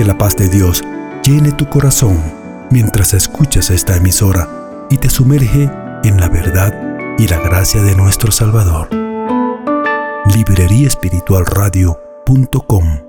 la paz de Dios llene tu corazón mientras escuchas esta emisora y te sumerge en la verdad y la gracia de nuestro Salvador. libreriaespiritualradio.com